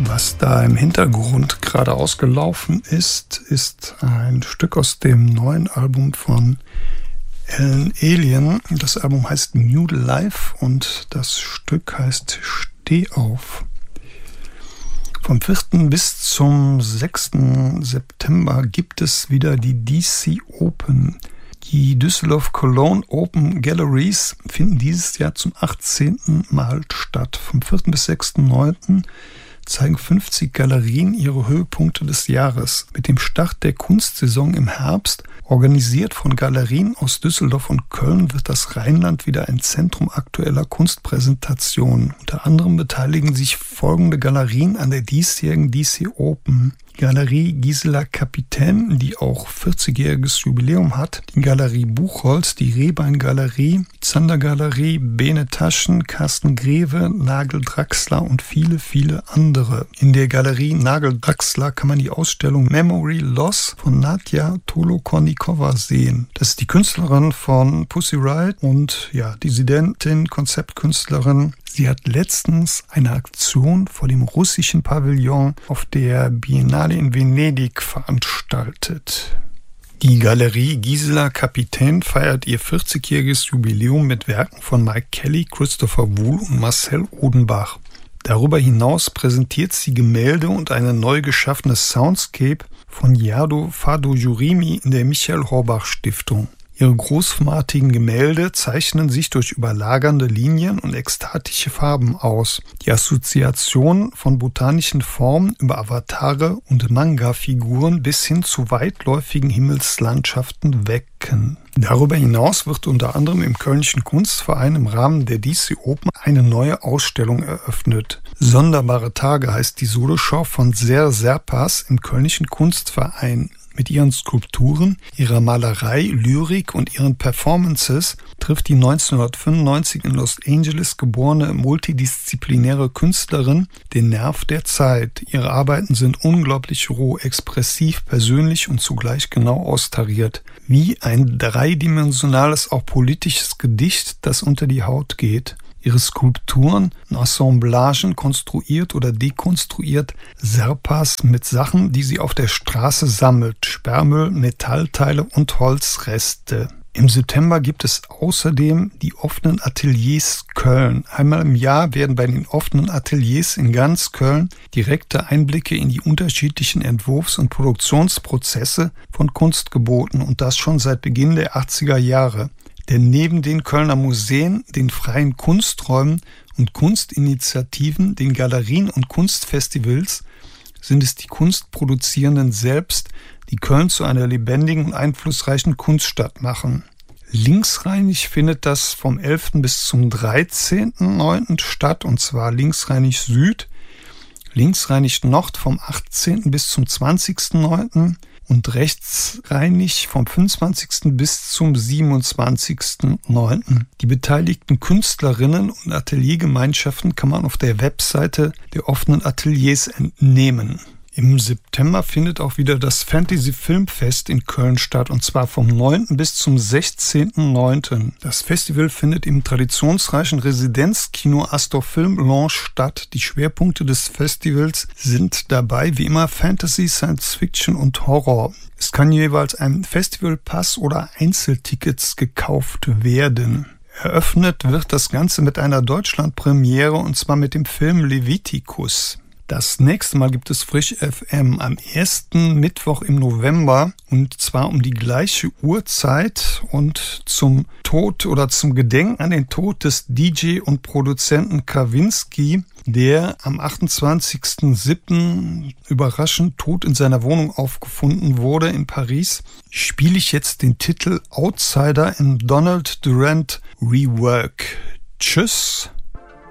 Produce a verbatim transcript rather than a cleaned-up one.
Was da im Hintergrund gerade ausgelaufen ist, ist ein Stück aus dem neuen Album von Alan Alien. Das Album heißt New Life und das Stück heißt Steh auf. Vom vierten bis zum sechsten September gibt es wieder die D C Open. Die Düsseldorf Cologne Open Galleries finden dieses Jahr zum achtzehnten Mal statt. Vom vierten bis sechsten neunten zeigen fünfzig Galerien ihre Höhepunkte des Jahres. Mit dem Start der Kunstsaison im Herbst, organisiert von Galerien aus Düsseldorf und Köln, wird das Rheinland wieder ein Zentrum aktueller Kunstpräsentationen. Unter anderem beteiligen sich folgende Galerien an der diesjährigen D C Open. Galerie Gisela Kapitän, die auch vierzigjähriges Jubiläum hat, die Galerie Buchholz, die Rehbein-Galerie, die Zander-Galerie, Bene Taschen, Carsten Greve, Nagel Draxler und viele, viele andere. In der Galerie Nagel Draxler kann man die Ausstellung Memory Loss von Nadja Tolokonnikova sehen. Das ist die Künstlerin von Pussy Riot und ja, Dissidentin, Konzeptkünstlerin. Sie hat letztens eine Aktion vor dem russischen Pavillon auf der Biennale in Venedig veranstaltet. Die Galerie Gisela Kapitän feiert ihr vierzigjähriges Jubiläum mit Werken von Mike Kelly, Christopher Wool und Marcel Odenbach. Darüber hinaus präsentiert sie Gemälde und eine neu geschaffene Soundscape von Jardo Fado-Jurimi in der Michael Horbach Stiftung. Ihre großformatigen Gemälde zeichnen sich durch überlagernde Linien und ekstatische Farben aus, die Assoziation von botanischen Formen über Avatare und Manga-Figuren bis hin zu weitläufigen Himmelslandschaften wecken. Darüber hinaus wird unter anderem im Kölnischen Kunstverein im Rahmen der D C Open eine neue Ausstellung eröffnet. Sonderbare Tage heißt die Soloschau von Ser Serpas im Kölnischen Kunstverein. Mit ihren Skulpturen, ihrer Malerei, Lyrik und ihren Performances trifft die neunzehnhundertfünfundneunzig in Los Angeles geborene multidisziplinäre Künstlerin den Nerv der Zeit. Ihre Arbeiten sind unglaublich roh, expressiv, persönlich und zugleich genau austariert. Wie ein dreidimensionales, auch politisches Gedicht, das unter die Haut geht. Ihre Skulpturen, Assemblagen, konstruiert oder dekonstruiert, Serpas mit Sachen, die sie auf der Straße sammelt, Sperrmüll, Metallteile und Holzreste. Im September gibt es außerdem die offenen Ateliers Köln. Einmal im Jahr werden bei den offenen Ateliers in ganz Köln direkte Einblicke in die unterschiedlichen Entwurfs- und Produktionsprozesse von Kunst geboten und das schon seit Beginn der achtziger Jahre. Denn neben den Kölner Museen, den freien Kunsträumen und Kunstinitiativen, den Galerien und Kunstfestivals sind es die Kunstproduzierenden selbst, die Köln zu einer lebendigen und einflussreichen Kunststadt machen. Linksrheinig findet das vom elften bis zum dreizehnten neunten statt, und zwar Linksrheinig Süd, Linksrheinig Nord vom achtzehnten bis zum zwanzigsten neunten und rechtsrheinig vom fünfundzwanzigsten bis zum siebenundzwanzigsten neunten Die beteiligten Künstlerinnen und Ateliergemeinschaften kann man auf der Webseite der offenen Ateliers entnehmen. Im September findet auch wieder das Fantasy Filmfest in Köln statt, und zwar vom neunten bis zum sechzehnten neunten Das Festival findet im traditionsreichen Residenzkino Astor Film Lounge statt. Die Schwerpunkte des Festivals sind dabei wie immer Fantasy, Science Fiction und Horror. Es kann jeweils ein Festivalpass oder Einzeltickets gekauft werden. Eröffnet wird das Ganze mit einer Deutschlandpremiere, und zwar mit dem Film Leviticus. Das nächste Mal gibt es Frisch F M am ersten Mittwoch im November, und zwar um die gleiche Uhrzeit und zum Tod oder zum Gedenken an den Tod des D J und Produzenten Kawinski, der am achtundzwanzigsten siebten überraschend tot in seiner Wohnung aufgefunden wurde in Paris, spiele ich jetzt den Titel Outsider im Donald Durant Rework. Tschüss!